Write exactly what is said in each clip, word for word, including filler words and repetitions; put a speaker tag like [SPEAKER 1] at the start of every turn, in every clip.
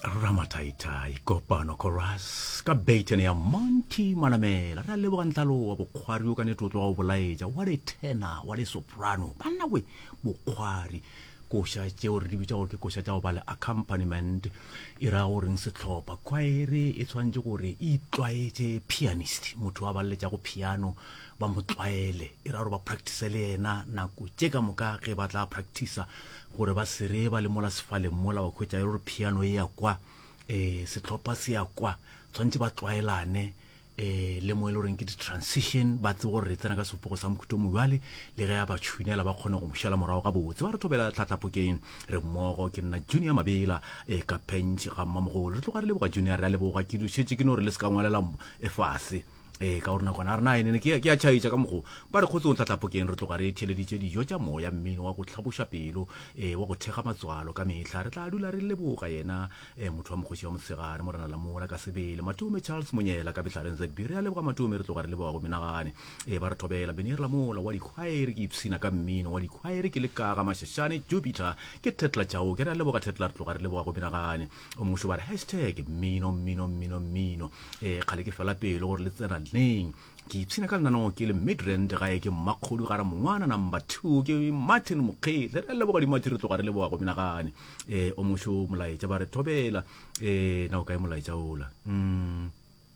[SPEAKER 1] Ramataita ikopano chorus ka beitene ya Monty Manamela ra leboga ntlalo wa bokhwari o ka ne tlotlo wa bolaeja wa le tenor wa le soprano bana we bokhwari koša tšeo re di bitša gore ke koša tša go ba le accompaniment e ra gore se tlhopha choir e tshwantse gore e itlwaetše pianist motho wa ba le tša go piano ba mo tlwaele e ra gore ba practice le yena nako tše ka moka ge ba tla practice gore ba sere ba le mola sefaleng mola ba khwetša e gore piano e ya kwa eh setlhopha se ya kwa tshwantse ba tlwaelane eh le mo e le goreng ke di-transition ba tse gore re tsena ka sepogo sa mokhutho mobjale le ge ya ba tshunela ba kgone go mošala morago ga botse ba re thobela tlhatlhapokeng re mmogo ke nna Junior Mabela eh ka pentši ga mmamogolo re tloga re leboga Junior re a leboga ke dušetše ke no re le se ka ngwalela efase eh ka gore nakwana re na ene ke ke a tšhaitša ka mogo ba re khotse go tlhatlhapokeng re tloga re theleditše dijo tša moya mmino wa go tlhaboša pelo eh wa go thega matswalo ka mehla re tla dula re leboga yena eh motho wa mokgoši wa mosegare mo rena la mola ka sebele Matume Charles Monyela ka betlhareng zb re a leboga Matume re tloga re leboga go menagane eh ba re thobela bene re la mola wa dikhwaere ke ipsina ka mmino wa dikhwaere ke le ka ga mashashane Jupiter ke Tetla Chao ke re a leboga Tetla re tloga re leboga go menagane o mošo ba re hashtag mmino mmino mmino mmino eh kgale ke fela pelo gore le tsena neng ke ipsina ka lenaneo ke le Midrand gae ke mmakgodi gara mongwana number two ke Martin Mokgele re leboga di-Martin re tloga re leboga go menagane eh o mošo molaetša ba re thobela eh na o kae molaetša ola mm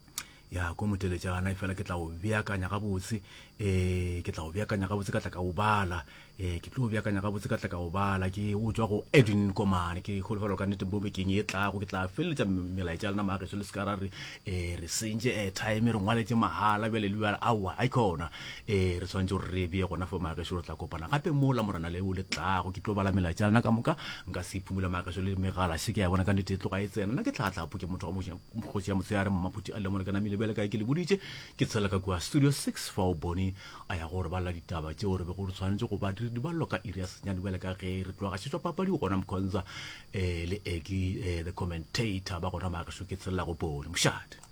[SPEAKER 1] ya ko moteletšana e fela ke tla go beakanya gabotse eh ke tla go beakanya gabotse ka tla ka o bala eh ke tlo beakanya gabotse ka tla ka o bala ke o tswa go Edwin Komane ke kgolofela ka nnete bo bekeng e tla go ke tla feleletša melaetša lena maageso le sekara re eh re sentše airtime re ngwaletše mahala bjale le bjale aowa a ikona eh re tshwanetse gore re bee gona fo maageso re tla kopana gape mola morana leo le tlago ke tlo bala melaetša lena ka moka nka se iphumula maageso le megala se ke ya bona ka nnete e tloga e tsena nna ke tlatlhapo ke motho wa mokgoši ya motseare mmaphuti a lemone ka namile bjale kae ke le boditše ke tshela ka kua studio six for bone a ya gore ba la ditaba tšeo re be gore tshwanetse go ba diredi ba loka area senyane bjale ka ge re tloga šetšwa papadi go gona mkhonza um le eki the commentator ba gona maageso ke tselela go bone mošate